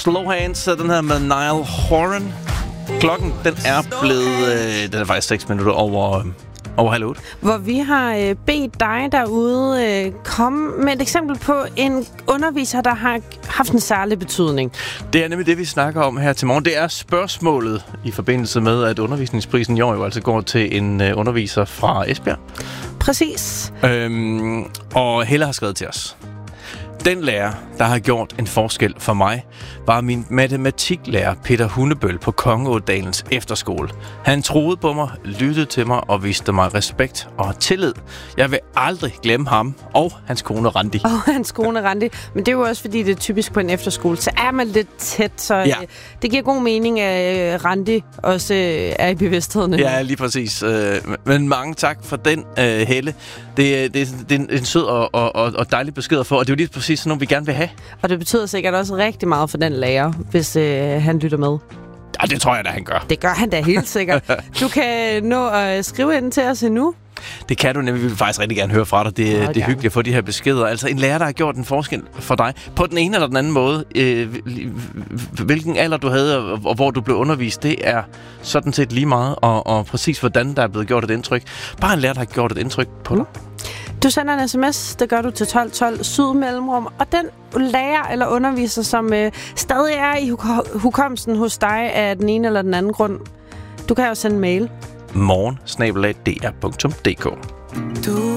Slow Hands, den her med Niall Horan. Klokken, den er blevet... den er faktisk 6 minutter over 7:30. Hvor vi har bedt dig derude komme med et eksempel på en underviser, der har haft en særlig betydning. Det er nemlig det, vi snakker om her til morgen. Det er spørgsmålet i forbindelse med, at undervisningsprisen i år jo altså går til en underviser fra Esbjerg. Præcis. Og Helle har skrevet til os. Den lærer, der har gjort en forskel for mig, var min matematiklærer Peter Hundebøl på Kongeådalens efterskole. Han troede på mig, lyttede til mig og viste mig respekt og tillid. Jeg vil aldrig glemme ham og hans kone Randi. Men det er jo også, fordi det er typisk på en efterskole, så er man lidt tæt, så ja. Det giver god mening, at Randi også er i bevidstheden. Ja, lige præcis. Men mange tak for den, Helle. Det er en sød og dejlig besked at få, og det er jo lige præcis sådan noget, vi gerne vil have. Og det betyder sikkert også rigtig meget for den lærer, hvis han lytter med. Ja, det tror jeg da, han gør. Det gør han da helt sikkert. Du kan nå at skrive ind til os endnu. Det kan du nemlig. Vi vil faktisk rigtig gerne høre fra dig. Det er hyggeligt at få de her beskeder. Altså en lærer, der har gjort en forskel for dig på den ene eller den anden måde. Hvilken alder du havde, og hvor du blev undervist, det er sådan set lige meget. Og præcis hvordan der er blevet gjort et indtryk. Bare en lærer, der har gjort et indtryk på dig. Du sender en sms, det gør du til 1212 Sydmellemrum, og den lærer eller underviser, som stadig er i hukommelsen hos dig af den ene eller den anden grund. Du kan jo sende en mail. morgen@dr.dk